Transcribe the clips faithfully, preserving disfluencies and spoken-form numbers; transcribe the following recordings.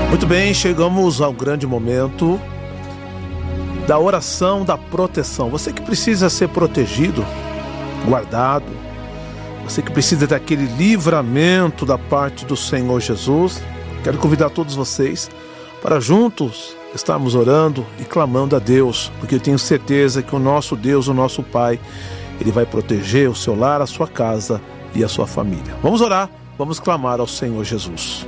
Muito bem, chegamos ao grande momento da oração da proteção. Você que precisa ser protegido, guardado, você que precisa daquele livramento da parte do Senhor Jesus, quero convidar todos vocês para juntos estarmos orando e clamando a Deus, porque eu tenho certeza que o nosso Deus, o nosso Pai, Ele vai proteger o seu lar, a sua casa e a sua família. Vamos orar, vamos clamar ao Senhor Jesus.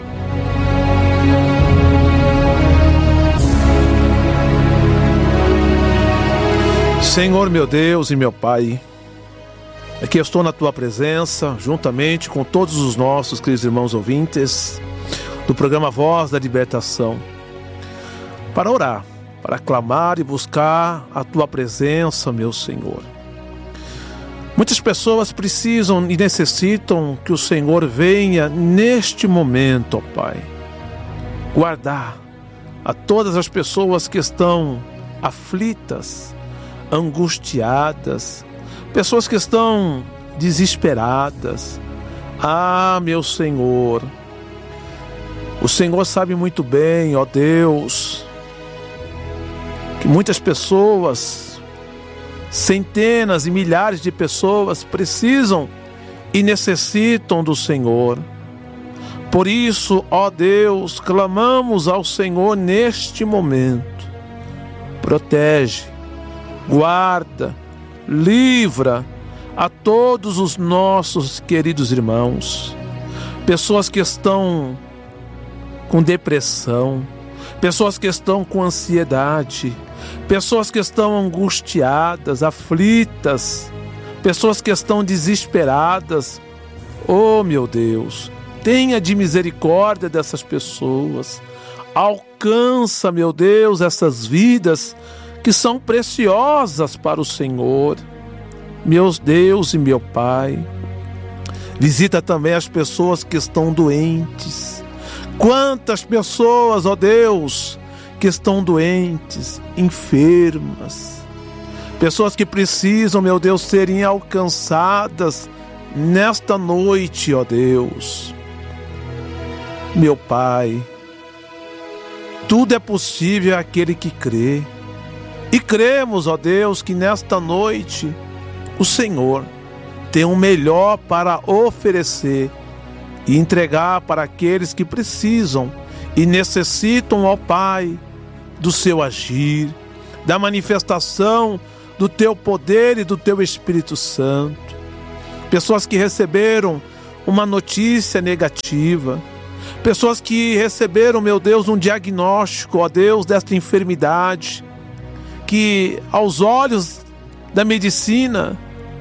Senhor meu Deus e meu Pai, aqui eu estou na Tua presença, juntamente com todos os nossos queridos irmãos ouvintes do programa Voz da Libertação, para orar, para clamar e buscar a Tua presença, meu Senhor. Muitas pessoas precisam e necessitam que o Senhor venha neste momento, ó Pai, guardar a todas as pessoas que estão aflitas, angustiadas, pessoas que estão desesperadas. Ah, meu Senhor, o Senhor sabe muito bem, ó Deus, que muitas pessoas, centenas e milhares de pessoas precisam e necessitam do Senhor. Por isso, ó Deus, clamamos ao Senhor neste momento. Protege, guarda, livra a todos os nossos queridos irmãos, pessoas que estão com depressão, pessoas que estão com ansiedade, pessoas que estão angustiadas, aflitas, pessoas que estão desesperadas. Oh, meu Deus, tenha de misericórdia dessas pessoas, alcança, meu Deus, essas vidas que são preciosas para o Senhor. Meu Deus e meu Pai, visita também as pessoas que estão doentes. Quantas pessoas, ó Deus, que estão doentes, enfermas, pessoas que precisam, meu Deus, serem alcançadas nesta noite, ó Deus. Meu Pai, tudo é possível àquele que crê. E cremos, ó Deus, que nesta noite o Senhor tem o melhor para oferecer e entregar para aqueles que precisam e necessitam, ó Pai, do seu agir, da manifestação do teu poder e do teu Espírito Santo. Pessoas que receberam uma notícia negativa, pessoas que receberam, meu Deus, um diagnóstico, ó Deus, desta enfermidade, que aos olhos da medicina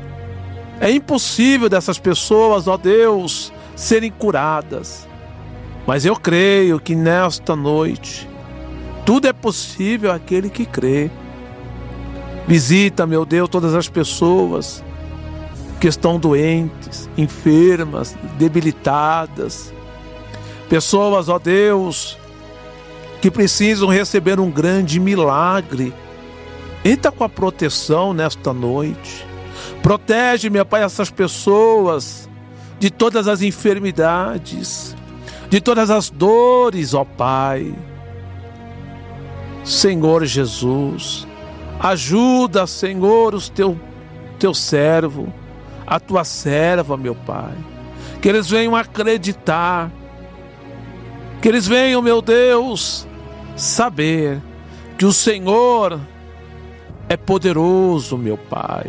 é impossível dessas pessoas, ó Deus, serem curadas. Mas eu creio que nesta noite tudo é possível àquele que crê. Visita, meu Deus, todas as pessoas que estão doentes, enfermas, debilitadas. Pessoas, ó Deus, que precisam receber um grande milagre. Entra com a proteção nesta noite. Protege, meu Pai, essas pessoas de todas as enfermidades, de todas as dores, ó Pai. Senhor Jesus, ajuda, Senhor, os teu, teu servo, a tua serva, meu Pai. Que eles venham acreditar, que eles venham, meu Deus, saber que o Senhor é poderoso, meu Pai.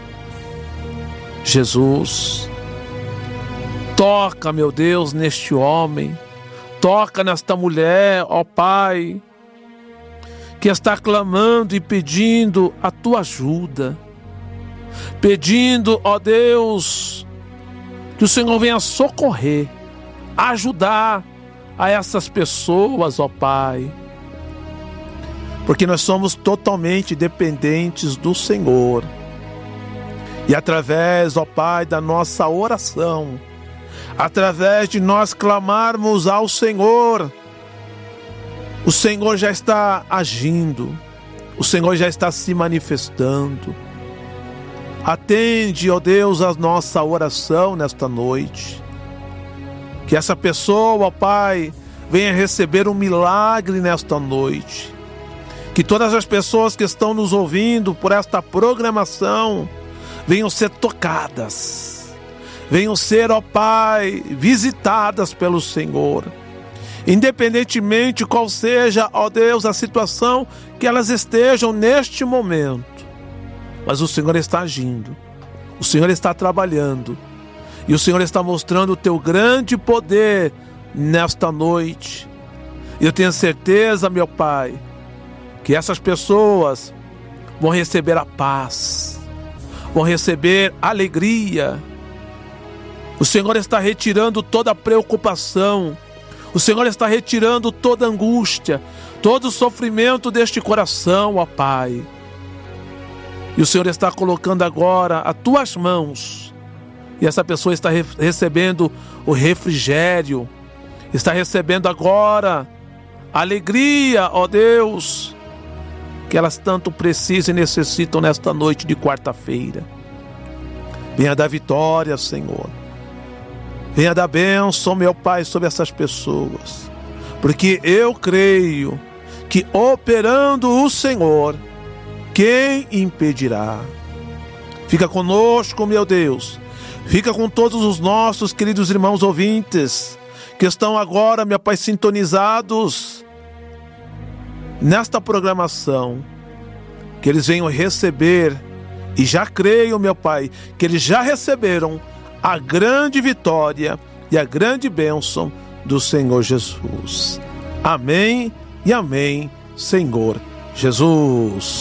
Jesus, toca, meu Deus, neste homem, toca nesta mulher, ó Pai, que está clamando e pedindo a tua ajuda, pedindo, ó Deus, que o Senhor venha socorrer, ajudar a essas pessoas, ó Pai, porque nós somos totalmente dependentes do Senhor. E através, ó Pai, da nossa oração, através de nós clamarmos ao Senhor, o Senhor já está agindo, o Senhor já está se manifestando. Atende, ó Deus, a nossa oração nesta noite. Que essa pessoa, ó Pai, venha receber um milagre nesta noite. Que todas as pessoas que estão nos ouvindo por esta programação venham ser tocadas, venham ser, ó Pai, visitadas pelo Senhor. Independentemente qual seja, ó Deus, a situação que elas estejam neste momento. Mas o Senhor está agindo, o Senhor está trabalhando e o Senhor está mostrando o teu grande poder nesta noite. E eu tenho certeza, meu Pai, que essas pessoas vão receber a paz, vão receber alegria. O Senhor está retirando toda a preocupação, o Senhor está retirando toda a angústia, todo o sofrimento deste coração, ó Pai. E o Senhor está colocando agora as tuas mãos, e essa pessoa está re- recebendo o refrigério, está recebendo agora a alegria, ó Deus, que elas tanto precisam e necessitam nesta noite de quarta-feira. Venha dar vitória, Senhor. Venha dar bênção, meu Pai, sobre essas pessoas. Porque eu creio que operando o Senhor, quem impedirá? Fica conosco, meu Deus. Fica com todos os nossos queridos irmãos ouvintes que estão agora, meu Pai, sintonizados nesta programação. Que eles venham receber, e já creio, meu Pai, que eles já receberam a grande vitória e a grande bênção do Senhor Jesus. Amém e amém, Senhor Jesus.